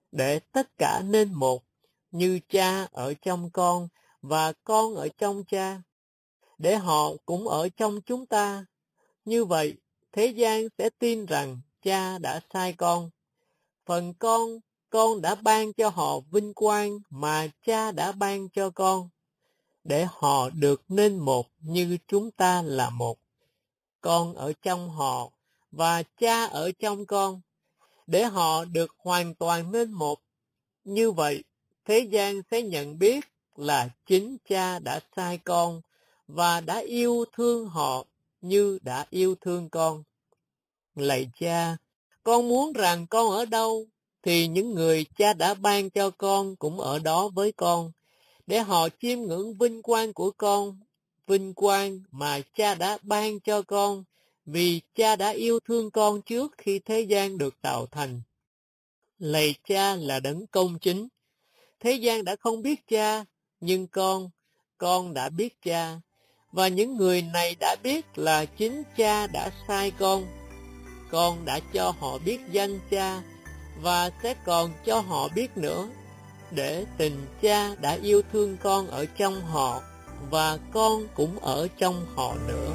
để tất cả nên một, như Cha ở trong con và con ở trong Cha, để họ cũng ở trong chúng ta. Như vậy, thế gian sẽ tin rằng Cha đã sai con. Phần con đã ban cho họ vinh quang mà Cha đã ban cho con, để họ được nên một như chúng ta là một. Con ở trong họ và Cha ở trong con, để họ được hoàn toàn nên một. Như vậy, thế gian sẽ nhận biết là chính Cha đã sai con và đã yêu thương họ như đã yêu thương con. Lạy Cha, con muốn rằng con ở đâu thì những người Cha đã ban cho con cũng ở đó với con, để họ chiêm ngưỡng vinh quang của con, vinh quang mà Cha đã ban cho con, vì Cha đã yêu thương con trước khi thế gian được tạo thành. Lạy Cha là đấng công chính. Thế gian đã không biết Cha, nhưng con đã biết Cha, và những người này đã biết là chính Cha đã sai con. Con đã cho họ biết danh Cha, và sẽ còn cho họ biết nữa, để tình Cha đã yêu thương con ở trong họ, và con cũng ở trong họ nữa.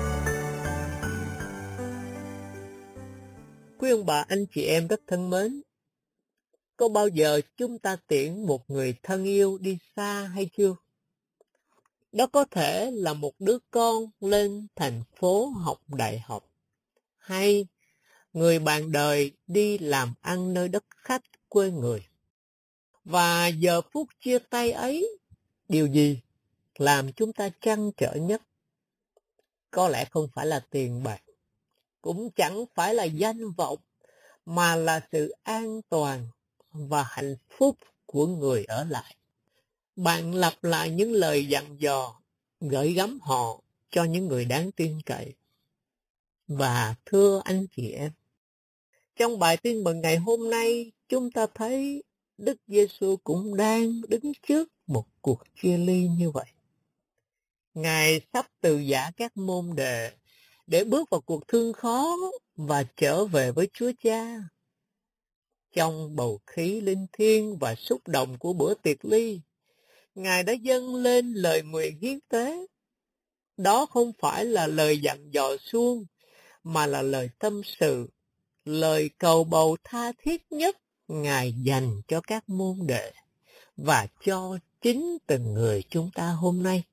Quý ông bà, anh chị em rất thân mến, có bao giờ chúng ta tiễn một người thân yêu đi xa hay chưa? Đó có thể là một đứa con lên thành phố học đại học, hay người bạn đời đi làm ăn nơi đất khách quê người. Và giờ phút chia tay ấy, điều gì làm chúng ta trăn trở nhất? Có lẽ không phải là tiền bạc, cũng chẳng phải là danh vọng, mà là sự an toàn và hạnh phúc của người ở lại. Bạn lặp lại những lời dặn dò, gửi gắm họ cho những người đáng tin cậy. Và thưa anh chị em, trong bài tin mừng ngày hôm nay, chúng ta thấy Đức Giêsu cũng đang đứng trước một cuộc chia ly như vậy. Ngài sắp từ giã các môn đệ để bước vào cuộc thương khó và trở về với Chúa Cha. Trong bầu khí linh thiêng và xúc động của bữa tiệc ly, Ngài đã dâng lên lời nguyện hiến tế. Đó không phải là lời dặn dò suông, mà là lời tâm sự, lời cầu bầu tha thiết nhất Ngài dành cho các môn đệ và cho chính từng người chúng ta hôm nay.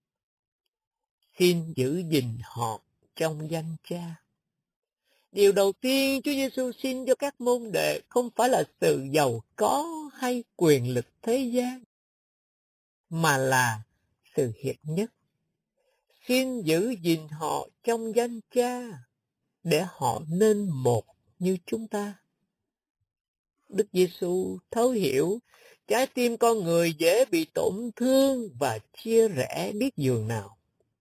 Xin giữ gìn họ trong danh Cha. Điều đầu tiên Chúa Giêsu xin cho các môn đệ không phải là sự giàu có hay quyền lực thế gian, mà là sự hiệp nhất. Xin giữ gìn họ trong danh Cha, để họ nên một như chúng ta. Đức Giêsu thấu hiểu trái tim con người dễ bị tổn thương và chia rẽ biết dường nào.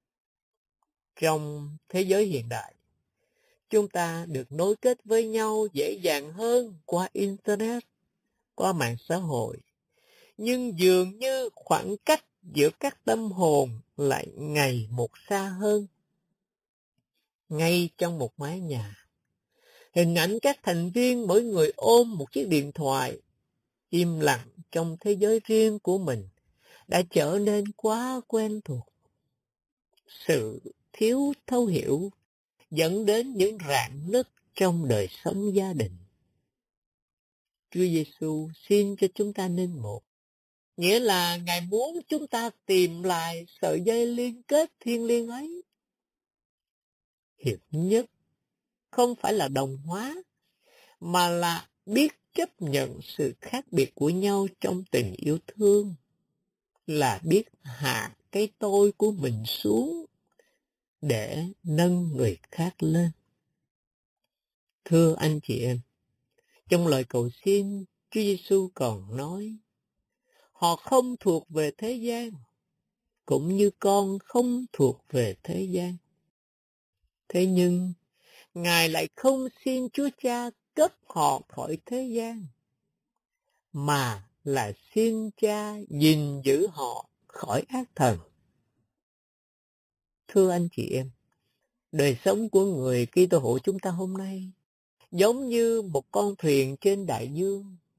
Trong thế giới hiện đại, chúng ta được nối kết với nhau dễ dàng hơn qua Internet, qua mạng xã hội. Nhưng dường như khoảng cách giữa các tâm hồn lại ngày một xa hơn. Ngay trong một mái nhà, hình ảnh các thành viên mỗi người ôm một chiếc điện thoại, im lặng trong thế giới riêng của mình, đã trở nên quá quen thuộc. Sự thiếu thấu hiểu dẫn đến những rạn nứt trong đời sống gia đình. Chúa Giêsu xin cho chúng ta nên một, nghĩa là Ngài muốn chúng ta tìm lại sợi dây liên kết thiêng liêng ấy. Hiệp nhất không phải là đồng hóa, mà là biết chấp nhận sự khác biệt của nhau trong tình yêu thương, là biết hạ cái tôi của mình xuống để nâng người khác lên. Thưa anh chị em, trong lời cầu xin, Chúa Giêsu còn nói, họ không thuộc về thế gian, cũng như con không thuộc về thế gian. Thế nhưng, Ngài lại không xin Chúa Cha cất họ khỏi thế gian, mà là xin Cha gìn giữ họ khỏi ác thần. Thưa anh chị em, đời sống của người Kitô hữu chúng ta hôm nay giống như một con thuyền trên đại dương.